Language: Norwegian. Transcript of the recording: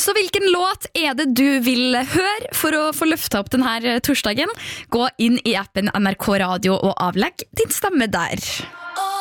Så hvilken låt det du vil høre for å få løfta opp denne torsdagen? Gå inn i appen NRK Radio og avlegg din stemme der.